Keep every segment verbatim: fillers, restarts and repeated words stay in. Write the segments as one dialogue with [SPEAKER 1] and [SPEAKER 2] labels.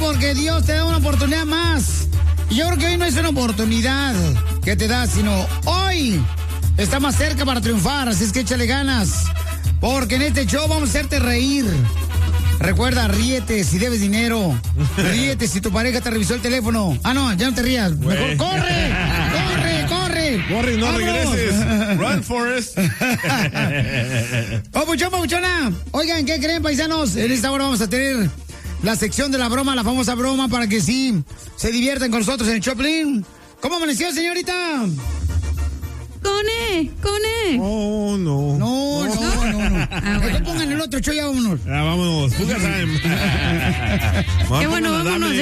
[SPEAKER 1] porque Dios te da una oportunidad más. Y yo creo que hoy no es una oportunidad que te da, sino hoy está más cerca para triunfar. Así es que échale ganas, porque en este show vamos a hacerte reír. Recuerda, ríete si debes dinero. Ríete si tu pareja te revisó el teléfono. Ah, no, ya no te rías. Mejor corre, corre, corre.
[SPEAKER 2] Corre, no
[SPEAKER 1] ¡Vamos!
[SPEAKER 2] regreses. Run, Forrest.
[SPEAKER 1] Oh, puchón, puchona. Oigan, ¿qué creen, paisanos? En esta hora vamos a tener la sección de la broma, la famosa broma, para que sí se diviertan con nosotros en el Choplin. ¿Cómo amaneció, señorita?
[SPEAKER 3] Con E, con E.
[SPEAKER 2] Oh, no.
[SPEAKER 1] No, no, no, no. no.
[SPEAKER 3] Ah, bueno.
[SPEAKER 1] Mejor pongan el otro show, ya vámonos.
[SPEAKER 2] Ah, vámonos. Fuga time.
[SPEAKER 3] Qué bueno, vámonos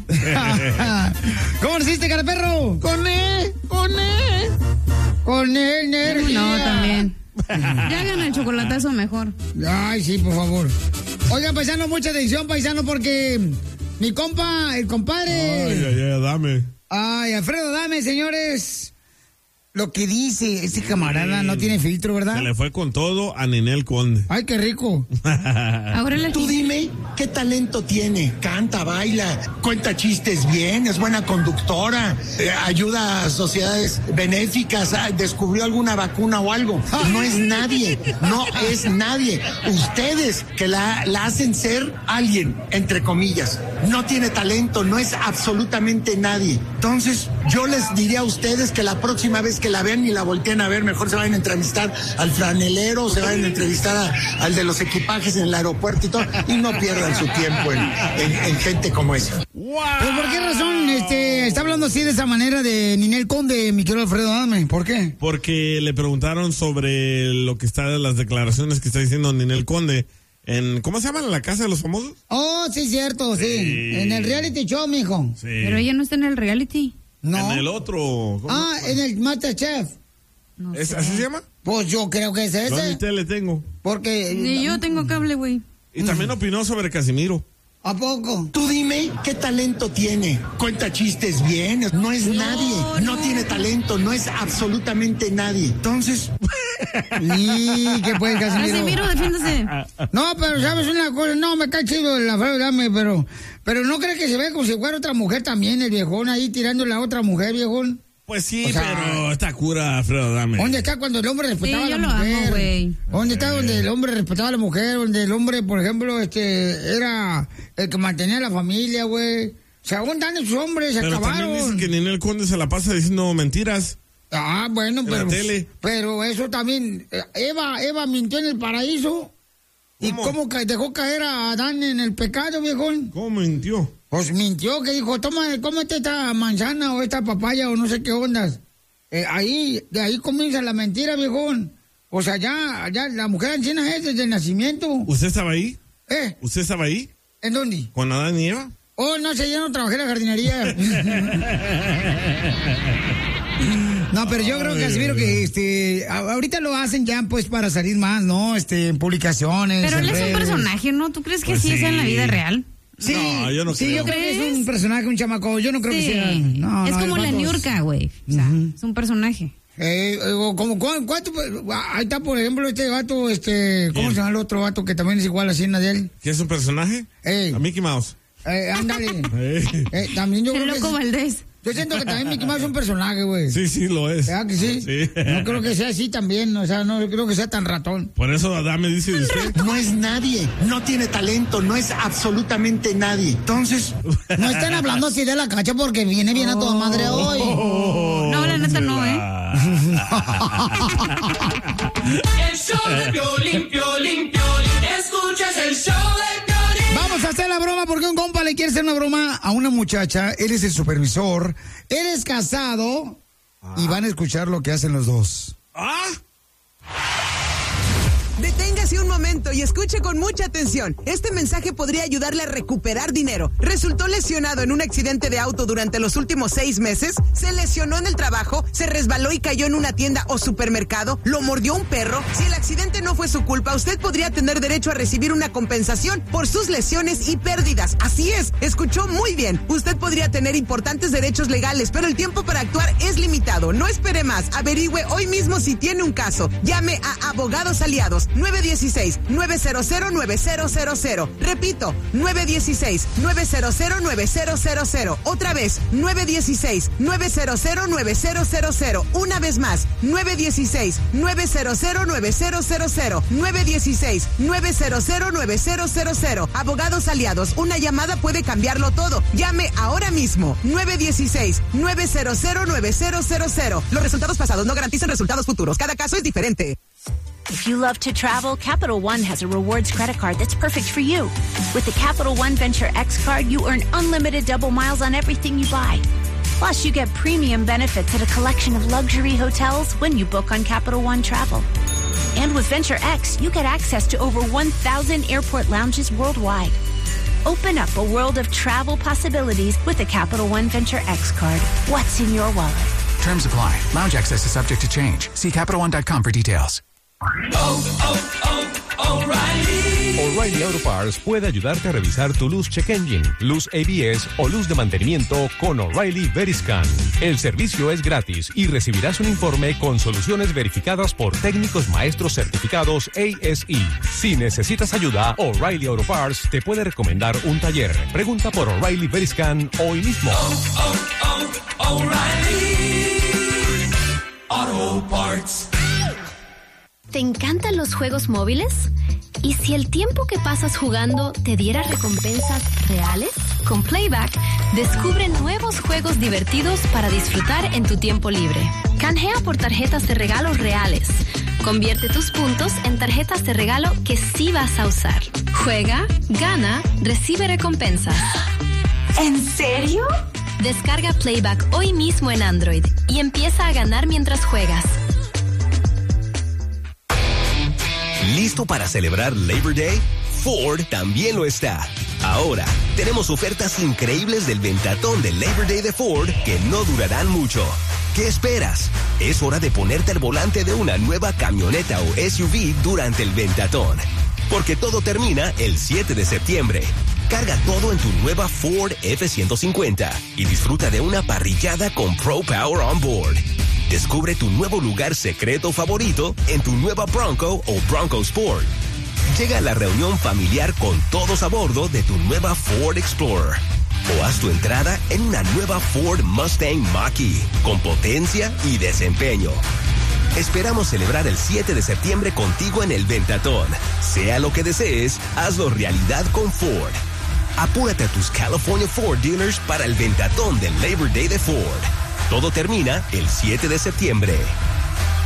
[SPEAKER 3] ya.
[SPEAKER 1] ¿Cómo naciste, cara perro? Con E, con E. Con E, energía.
[SPEAKER 3] No, también. Ya gana el chocolatazo mejor.
[SPEAKER 1] Ay, sí, por favor. Oigan, paisano, mucha atención, paisano, porque mi compa, el compadre.
[SPEAKER 2] Ay, ay, ay, dame.
[SPEAKER 1] Ay, Alfredo, dame, señores. Lo que dice ese camarada no tiene filtro, ¿verdad?
[SPEAKER 2] Se le fue con todo a Ninel Conde.
[SPEAKER 1] Ay, qué rico.
[SPEAKER 3] Ahora la
[SPEAKER 4] Tú dime qué talento tiene. Canta, baila, cuenta chistes bien, es buena conductora, eh, ayuda a sociedades benéficas, ah, descubrió alguna vacuna o algo. No es nadie, no es nadie. Ustedes que la, la hacen ser alguien, entre comillas. No tiene talento, no es absolutamente nadie. Entonces, yo les diría a ustedes que la próxima vez que la vean y la volteen a ver, mejor se vayan a entrevistar al franelero, se vayan a entrevistar a, al de los equipajes en el aeropuerto y todo, y no pierdan su tiempo en, en, en gente como esa.
[SPEAKER 1] ¿Pero por qué razón este, está hablando así de esa manera de Ninel Conde, mi querido Alfredo? Dame, ¿por qué?
[SPEAKER 2] Porque le preguntaron sobre lo que está de las declaraciones que está diciendo Ninel Conde en, ¿cómo se llama? ¿La casa de los famosos?
[SPEAKER 1] Oh, sí, cierto, sí.
[SPEAKER 2] Sí.
[SPEAKER 1] En el reality show, mijo.
[SPEAKER 2] Sí.
[SPEAKER 3] Pero ella no está en el reality.
[SPEAKER 1] No.
[SPEAKER 2] En el otro. ¿cómo?
[SPEAKER 1] Ah, en el MasterChef.
[SPEAKER 3] No
[SPEAKER 2] ¿Es,
[SPEAKER 3] sé.
[SPEAKER 2] ¿Así se llama?
[SPEAKER 1] Pues yo creo que es
[SPEAKER 2] Yo ni
[SPEAKER 1] ese.
[SPEAKER 2] tele tengo.
[SPEAKER 1] Porque...
[SPEAKER 3] Ni yo tengo cable, güey.
[SPEAKER 2] Y también opinó sobre Casimiro.
[SPEAKER 1] ¿A poco?
[SPEAKER 4] Tú dime qué talento tiene. Cuenta chistes bien, no es nadie, no,
[SPEAKER 3] no.
[SPEAKER 4] tiene talento, no es absolutamente nadie. Entonces,
[SPEAKER 1] Y que pues, Casimiro.
[SPEAKER 3] Casimiro, defiéndase.
[SPEAKER 1] No, pero sabes una cosa, no, me cae chido el Alfredo, dame, pero, pero no crees que se ve como si fuera otra mujer también, el viejón ahí tirándole a otra mujer, viejón.
[SPEAKER 2] Pues sí,
[SPEAKER 1] O sea,
[SPEAKER 2] pero está cura, Alfredo, dame.
[SPEAKER 1] ¿Dónde está cuando el hombre respetaba
[SPEAKER 3] Sí,
[SPEAKER 1] a
[SPEAKER 3] yo
[SPEAKER 1] la
[SPEAKER 3] lo
[SPEAKER 1] mujer?
[SPEAKER 3] amo, güey.
[SPEAKER 1] ¿Dónde está donde el hombre respetaba a la mujer? Donde el hombre, por ejemplo, este, era el que mantenía a la familia, güey. Se aguantan esos hombres, se
[SPEAKER 2] Pero
[SPEAKER 1] acabaron.
[SPEAKER 2] también dice que Ninel Conde se la pasa diciendo mentiras.
[SPEAKER 1] Ah, bueno,
[SPEAKER 2] En
[SPEAKER 1] pero,
[SPEAKER 2] la tele.
[SPEAKER 1] pero eso también, eh, Eva, Eva mintió en el paraíso. ¿Y
[SPEAKER 2] ¿Cómo?
[SPEAKER 1] cómo ca- dejó caer a Adán en el pecado, viejón?
[SPEAKER 2] ¿Cómo mintió?
[SPEAKER 1] Pues mintió, que dijo, toma, cómete esta manzana o esta papaya o no sé qué ondas. Eh, ahí, de ahí comienza la mentira, viejón. O sea, ya, ya la mujer anciana es desde el nacimiento.
[SPEAKER 2] ¿Usted estaba ahí?
[SPEAKER 1] ¿Eh?
[SPEAKER 2] ¿Usted estaba ahí?
[SPEAKER 1] ¿En dónde?
[SPEAKER 2] ¿Con Adán y Eva?
[SPEAKER 1] Oh, no sé, yo no trabajé en la jardinería. No, pero yo creo que Casimiro que este a- ahorita lo hacen ya pues para salir más, ¿no? Este, en publicaciones.
[SPEAKER 3] Pero él
[SPEAKER 1] en
[SPEAKER 3] es un
[SPEAKER 1] redes.
[SPEAKER 3] personaje, ¿no? ¿Tú crees que
[SPEAKER 2] Pues
[SPEAKER 3] sí es en la
[SPEAKER 2] sí.
[SPEAKER 3] vida real?
[SPEAKER 1] Sí,
[SPEAKER 2] No, yo no
[SPEAKER 1] sí,
[SPEAKER 2] creo.
[SPEAKER 1] yo creo que es
[SPEAKER 3] ¿Crees?
[SPEAKER 1] un personaje, un chamaco. Yo no creo que
[SPEAKER 3] Sí.
[SPEAKER 1] sea. No,
[SPEAKER 3] es
[SPEAKER 1] no,
[SPEAKER 3] como
[SPEAKER 1] el
[SPEAKER 3] la
[SPEAKER 1] vato es-
[SPEAKER 3] Niurka, güey. O sea,
[SPEAKER 1] Ujú.
[SPEAKER 3] es un personaje.
[SPEAKER 1] Eh, eh, o como ¿cuál- cuánto, pues, ahí está, por ejemplo, este vato, este, ¿cómo
[SPEAKER 2] ¿Quién?
[SPEAKER 1] se llama el otro vato que también es igual así de él?
[SPEAKER 2] ¿Qué es un personaje?
[SPEAKER 1] Ey.
[SPEAKER 2] A Mickey Mouse.
[SPEAKER 1] Eh, ándale.
[SPEAKER 2] Eh,
[SPEAKER 1] Eh, también yo
[SPEAKER 3] El
[SPEAKER 1] creo que
[SPEAKER 3] loco
[SPEAKER 1] es-
[SPEAKER 3] Valdés.
[SPEAKER 1] yo siento que también Mickey Mouse es un personaje, güey.
[SPEAKER 2] Sí, sí, lo es.
[SPEAKER 1] ¿Verdad que sí?
[SPEAKER 2] Sí.
[SPEAKER 1] No creo que sea así también, o sea, no creo que sea tan ratón.
[SPEAKER 2] Por eso Adán me dice de usted.
[SPEAKER 4] no es nadie, no tiene talento, no es absolutamente nadie. Entonces,
[SPEAKER 1] No están hablando así de la cacha porque viene bien a toda madre hoy.
[SPEAKER 3] No, la neta no, ¿eh?
[SPEAKER 5] El show de Piolín, Piolín, Piolín. Escuchas el show de Piolín.
[SPEAKER 1] Vamos a hacer la broma porque un compa le quiere hacer una broma a una muchacha. Él es el supervisor, eres casado y van a escuchar lo que hacen los dos.
[SPEAKER 2] ¿Ah?
[SPEAKER 6] Deténgase un momento y escuche con mucha atención. Este mensaje podría ayudarle a recuperar dinero. ¿Resultó lesionado en un accidente de auto durante los últimos seis meses? ¿Se lesionó en el trabajo? ¿Se resbaló y cayó en una tienda o supermercado? ¿Lo mordió un perro? Si el accidente no fue su culpa, usted podría tener derecho a recibir una compensación por sus lesiones y pérdidas. Así es, escuchó muy bien. Usted podría tener importantes derechos legales, pero el tiempo para actuar es limitado. No espere más. Averigüe hoy mismo si tiene un caso. Llame a Abogados Aliados nueve uno dieciséis, nueve cero cero, nueve cero cero cero. Repito, nueve uno seis, nueve cero cero, nueve cero cero cero. Otra vez, nueve uno seis, nueve cero cero, nueve cero cero cero. Una vez más, nueve uno seis, nueve cero cero, nueve cero cero cero. nueve uno seis, nueve cero cero, nueve cero cero cero. Abogados Aliados, una llamada puede cambiarlo todo. Llame ahora mismo. nueve uno seis, nueve cero cero, nueve cero cero cero. Los resultados pasados no garantizan resultados futuros. Cada caso es diferente.
[SPEAKER 7] If you love to travel, Capital One has a rewards credit card that's perfect for you. With the Capital One Venture X card, you earn unlimited double miles on everything you buy. Plus, you get premium benefits at a collection of luxury hotels when you book on Capital One Travel. And with Venture X, you get access to over one thousand airport lounges worldwide. Open up a world of travel possibilities with the Capital One Venture X card. What's in your wallet?
[SPEAKER 8] Terms apply. Lounge access is subject to change. See Capital One dot com for details.
[SPEAKER 5] Oh, oh, oh, O'Reilly.
[SPEAKER 9] O'Reilly Auto Parts puede ayudarte a revisar tu luz check engine, luz A B S o luz de mantenimiento con O'Reilly Veriscan. El servicio es gratis y recibirás un informe con soluciones verificadas por técnicos maestros certificados A S E. Si necesitas ayuda, O'Reilly Auto Parts te puede recomendar un taller. Pregunta por O'Reilly Veriscan hoy mismo.
[SPEAKER 5] Oh, oh, oh, O'Reilly Auto Parts.
[SPEAKER 10] ¿Te encantan los juegos móviles? ¿Y si el tiempo que pasas jugando te diera recompensas reales? Con Playback, descubre nuevos juegos divertidos para disfrutar en tu tiempo libre. Canjea por tarjetas de regalo reales. Convierte tus puntos en tarjetas de regalo que sí vas a usar. Juega, gana, recibe recompensas.
[SPEAKER 7] ¿En serio?
[SPEAKER 10] Descarga Playback hoy mismo en Android y empieza a ganar mientras juegas.
[SPEAKER 11] ¿Listo para celebrar Labor Day? Ford también lo está. Ahora, tenemos ofertas increíbles del ventatón del Labor Day de Ford que no durarán mucho. ¿Qué esperas? Es hora de ponerte al volante de una nueva camioneta o S U V durante el ventatón. Porque todo termina el siete de septiembre. Carga todo en tu nueva Ford F ciento cincuenta y disfruta de una parrillada con Pro Power On Board. Descubre tu nuevo lugar secreto favorito en tu nueva Bronco o Bronco Sport. Llega a la reunión familiar con todos a bordo de tu nueva Ford Explorer. O haz tu entrada en una nueva Ford Mustang Mach-E con potencia y desempeño. Esperamos celebrar el siete de septiembre contigo en el Ventatón. Sea lo que desees, hazlo realidad con Ford. Apúrate a tus California Ford dealers para el Ventatón del Labor Day de Ford. Todo termina el siete de septiembre.